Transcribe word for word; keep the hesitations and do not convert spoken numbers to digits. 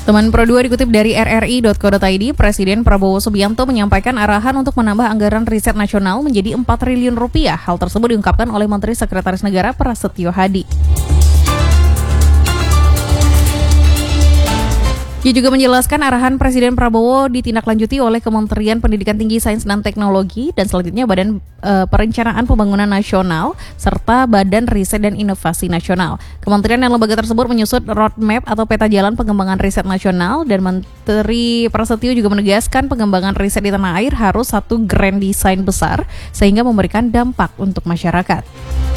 Teman Pro dua dikutip dari r r i titik co titik i d, Presiden Prabowo Subianto menyampaikan arahan untuk menambah anggaran riset nasional menjadi empat triliun rupiah. Hal tersebut diungkapkan oleh Menteri Sekretaris Negara Prasetyo Hadi. Ia juga menjelaskan arahan Presiden Prabowo ditindaklanjuti oleh Kementerian Pendidikan Tinggi, Sains dan Teknologi dan selanjutnya Badan e, Perencanaan Pembangunan Nasional serta Badan Riset dan Inovasi Nasional. Kementerian dan lembaga tersebut menyusut roadmap atau peta jalan pengembangan riset nasional dan Menteri Prasetyo juga menegaskan pengembangan riset di tanah air harus satu grand design besar sehingga memberikan dampak untuk masyarakat.